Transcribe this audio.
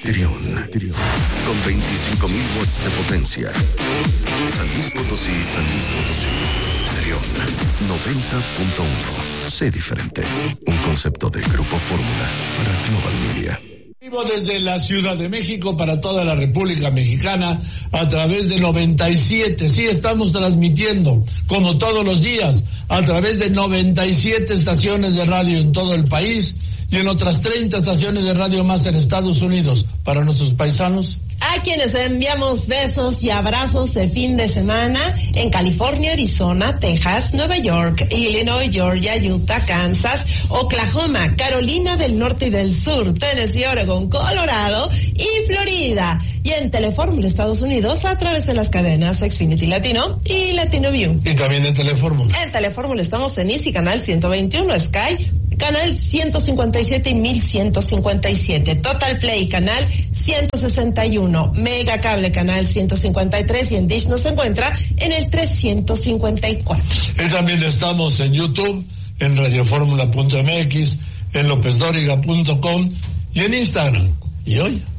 Trión. Con 25,000 watts de potencia. San Luis Potosí. Trión 90.1. Sé diferente. Un concepto de Grupo Fórmula para Global Media. Vivo desde la Ciudad de México para toda la República Mexicana a través de 97. Sí, estamos transmitiendo como todos los días a través de 97 estaciones de radio en todo el país y en otras 30 estaciones de radio más en Estados Unidos. Para nuestros paisanos, a quienes enviamos besos y abrazos de fin de semana en California, Arizona, Texas, Nueva York, Illinois, Georgia, Utah, Kansas, Oklahoma, Carolina del Norte y del Sur, Tennessee, Oregon, Colorado y Florida. Y en Telefórmula, Estados Unidos, a través de las cadenas Xfinity Latino y Latino View. Y también en Telefórmula. En Telefórmula estamos en Easy, canal 121, Sky, canal 157 y 1157, Total Play, canal 161, Mega Cable, canal 153, y en Dish nos encuentra en el 354. Y también estamos en YouTube, en radioformula.mx, en lopesdoriga.com y en Instagram. Y hoy